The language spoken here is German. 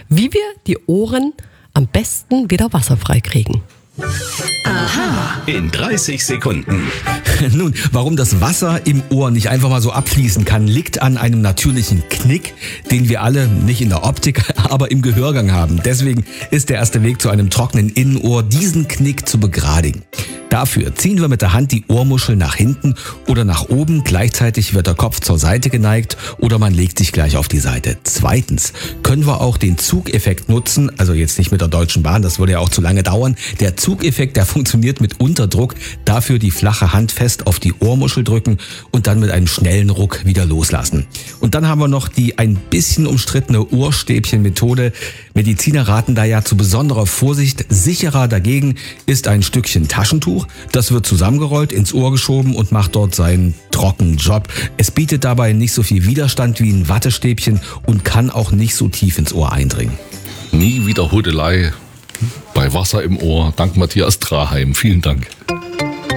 wie wir die Ohren am besten wieder wasserfrei kriegen. Aha. In 30 Sekunden. Nun, warum das Wasser im Ohr nicht einfach mal so abfließen kann, liegt an einem natürlichen Knick, den wir alle nicht in der Optik, aber im Gehörgang haben. Deswegen ist der erste Weg zu einem trockenen Innenohr, diesen Knick zu begradigen. Dafür ziehen wir mit der Hand die Ohrmuschel nach hinten oder nach oben. Gleichzeitig wird der Kopf zur Seite geneigt oder man legt sich gleich auf die Seite. Zweitens können wir auch den Zugeffekt nutzen, also jetzt nicht mit der Deutschen Bahn, das würde ja auch zu lange dauern. Der Zugeffekt, der funktioniert mit Unterdruck. Dafür die flache Hand fest auf die Ohrmuschel drücken und dann mit einem schnellen Ruck wieder loslassen. Und dann haben wir noch die ein bisschen umstrittene Ohrstäbchen-Methode. Mediziner raten da ja zu besonderer Vorsicht. Sicherer dagegen ist ein Stückchen Taschentuch. Das wird zusammengerollt, ins Ohr geschoben und macht dort seinen trockenen Job. Es bietet dabei nicht so viel Widerstand wie ein Wattestäbchen und kann auch nicht so tief ins Ohr eindringen. Nie wieder Hudelei bei Wasser im Ohr. Dank Matthias Traheim. Vielen Dank.